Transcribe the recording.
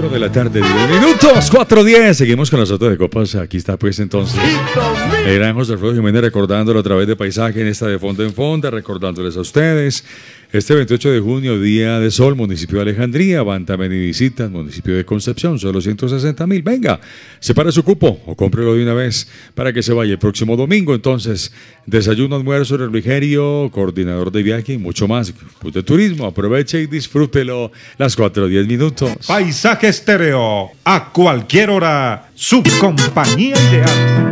4 de la tarde, 10 minutos, 4:10. Seguimos con las otras de copas. Aquí está, pues, entonces, el gran José Alfredo Jiménez recordándolo a través de Paisaje en esta de Fonda en Fonda, recordándoles a ustedes. Este 28 de junio, Día de Sol, municipio de Alejandría, van también y visitan, municipio de Concepción, solo 160,000. Venga, separe su cupo o cómprelo de una vez para que se vaya el próximo domingo. Entonces, desayuno, almuerzo, refrigerio, coordinador de viaje y mucho más. Club de Turismo, aproveche y disfrútelo. Las 4:10 minutos. Paisaje Estéreo, a cualquier hora, su compañía ideal.